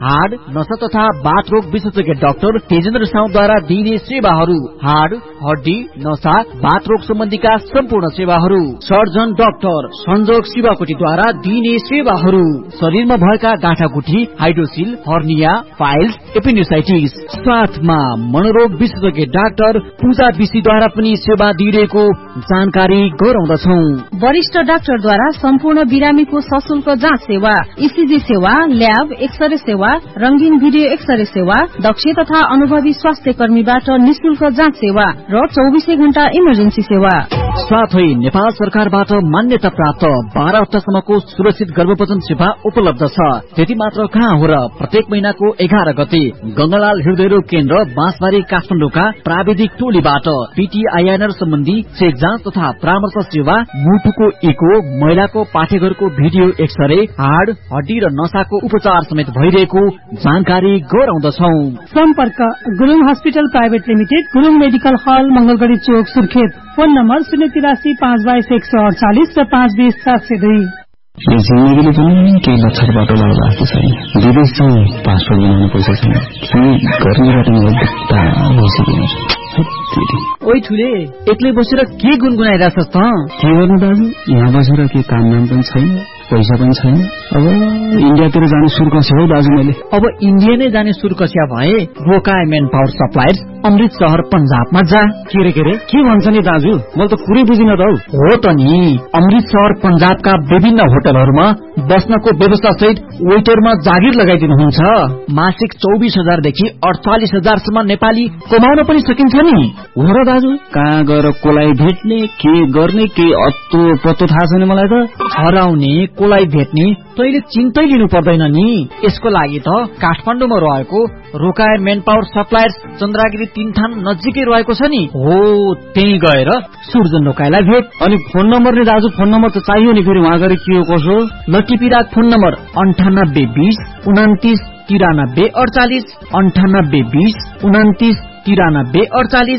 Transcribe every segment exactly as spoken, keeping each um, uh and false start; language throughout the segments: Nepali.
हाड नसा तथा बाथ रोग विशेषज्ञ डाक्टर तेजेन्द्र साउद्वारा दिइने सेवाहरू हाड हड्डी नसा बाथ रोग सम्बन्धीका सम्पूर्ण सेवाहरू सर्जन डाक्टर संजोग शिवाकोटीद्वारा दिइने सेवाहरू शरीरमा भएका गाँठागुठी हाइड्रोसिल हर्निया फाइल्स एपेन्डिसाइटिस साथमा मनोरोग विशेषज्ञ डाक्टर पूजा विशीद्वारा पनि सेवा दिइरहेको जानकारी गराउँदछौ। वरिष्ठ डाक्टरद्वारा सम्पूर्ण बिरामीको सशुल्क जाँच सेवा ईसीजी सेवा ल्याब एक्सरे सेवा रंगीन भिडियो एक्सरे सेवा दक्ष तथा अनुभवी स्वास्थ्य कर्मीबाट निशुल्क जाँच सेवा र चौबीसै घण्टा इमर्जेन्सी सेवा साथै नेपाल सरकारबाट मान्यता प्राप्त बाह्र हप्तासम्मको सुरक्षित गर्भपतन सेवा उपलब्ध छ। त्यति मात्र कहाँ हो र प्रत्येक महिनाको एघार गते गंगालाल हृदय रोग केन्द्र बाँसबारी काठमाडौँका प्राविधिक टोलीबाट पीटीआईएनआर सम्बन्धी चेक जाँच तथा परामर्श सेवा मुटुको इको महिलाको पाठेघरको भिडियो एक्सरे हाड हड्डी र नसाको उपचार समेत भइरहेको जानकारी गराउँदछौ। सम्पर्क Gurung hospital private limited Gurung medical हल मंगलगढ़ी चौक सुर्खेत फोन नम्बर शून्य तिरासी पाँच बाइस एक सौ अडचालिस र पाँच बीस सात सय दुई। यो जिन्दगीले पनि केही लक्षण बाटो लाग्दा जस्तो छैन। विदेश चाहिँ पासपोर्ट बनाउनु पैसा छैन। घरबाट ओइ ठुले एक्लै बसेर के गुनगुनाइरहेछस् त? के गर्नु दाजु, यहाँ बसेर के काम नाम पनि छैन पैसा पनि छैन। अब इन्डियातिर जाने सुर कस्यो हौ दाजु मैले। अब इन्डिया नै जाने सुर कस्या भए रोकाय मेन पावर सप्लायर्स अमृत शहर पंजाबमा जा। के रे के रे के भन्छ नि दाजु, मैले त कुरै बुझिन त। हो त नि, अमृत शहर पंजाबका विभिन्न होटलहरूमा बस्नको व्यवस्था सहित वेटरमा जागिर लगाइदिनुहुन्छ। मासिक चौबिस हजार देखि अडचालिस हजार सम्म नेपाली कमाउन पनि सकिन्छ नि। हो र दाजु, कहाँ गएर कोलाई भेट्ने के गर्ने के अत्तो पत्तो थाहा छैन मलाई त। हराउने कोलाई भेट्ने तैले चिन्तै लिनु पर्दैन नि। यसको लागि त काठमाडौँमा रहेको रोकाय मेन पावर सप्लायर्स चन्द्रागिरी तीन थान नजिकै रहेको छ नि। हो त्यही गएर सुर्जन रोकायलाई भेट। अनि फोन नम्बर नि दाजु, फोन नम्बर त चाहियो नि फेरि वहाँ गएर के हो कसो। ल टिपिराख फोन नम्बर अन्ठानब्बे बीस उनातिस तिरानब्बे अडचालिस अन्ठानब्बे बीस उनातिस तिरानब्बे अडचालिस।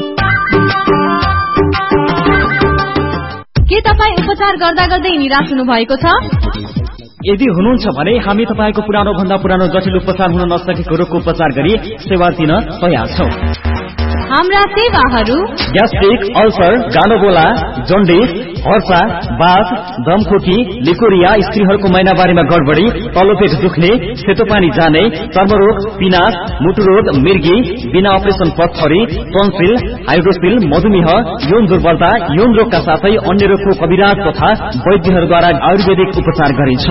के तपाईँ उपचार गर्दा गर्दै निराश हुनु भएको छ? यदि हुनुहुन्छ भने हामी तपाईँको पुरानो भन्दा पुरानो जटिल उपचार हुन नसकेको रोगको उपचार गरी सेवा दिन तयार छौं। हाम्रा सेवाहरू ग्यास्ट्रिक, अल्सर, गानोगोला, जन्डिस, हर्सा, बाथ, दमखोकी, लिकोरिया, स्त्रीहरूको महिनावारीमा गडबडी, तल्लो पेट दुख्ने, सेतो पानी जाने, चर्मरोग, पिनास, मुटुरोग, मिर्गी, बिना अपरेसन पथरी, टन्सिल, हाइड्रोसिल, मधुमेह, यौन दुर्बलता, यौन रोगका साथै अन्य रोगको कविराज तथा वैद्यहरूद्वारा आयुर्वेदिक उपचार गरिन्छ।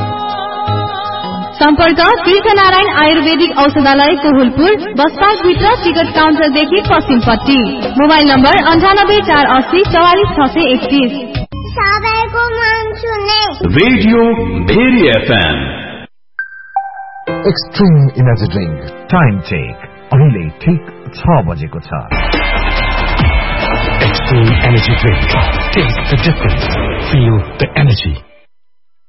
सम्पर्क तीर्थनारायण आयुर्वेदिक औषधालय कोहुलपुर, बसपास भित्र टिकट काउन्टरदेखि पश्चिमपट्टि। मोबाइल नम्बर अन्ठानब्बे चार अस्सी चौवालिस छ सय एकतीस। Radio very FM. Extreme energy drink time check अहिले ठिक छ बजेको छ। Extreme energy drink, test the difference, feel the energy.